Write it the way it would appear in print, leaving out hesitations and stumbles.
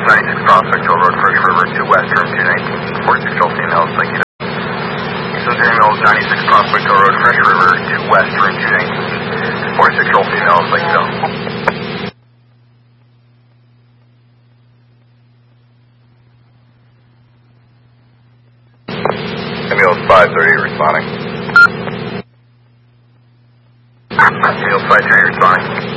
96 Prospect Hill Road, Fresh River to west, room 219, 46 all females, thank you. Houston Mills, 96 Prospect Hill Road, Fresh River to west, room 219, 46 all females, thank you. Camille 530 responding. Camille 530 responding.